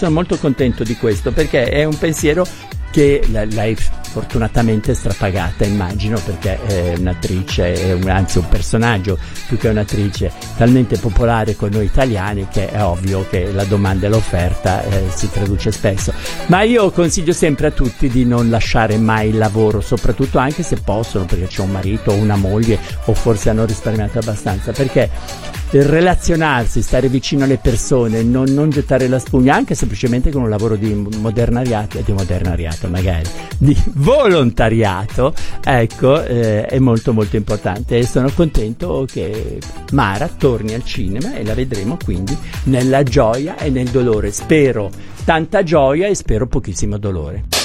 sono molto contento di questo, perché è un pensiero che l'hai fortunatamente strapagata, immagino, perché è un'attrice, anzi un personaggio più che un'attrice talmente popolare con noi italiani che è ovvio che la domanda e l'offerta si traduce spesso. Ma io consiglio sempre a tutti di non lasciare mai il lavoro, soprattutto anche se possono, perché c'è un marito o una moglie o forse hanno risparmiato abbastanza, perché il relazionarsi, stare vicino alle persone, non gettare la spugna, anche semplicemente con un lavoro di modernariato magari, di volontariato, ecco, è molto molto importante, e sono contento che Mara torni al cinema e la vedremo quindi nella gioia e nel dolore. Spero tanta gioia e spero pochissimo dolore.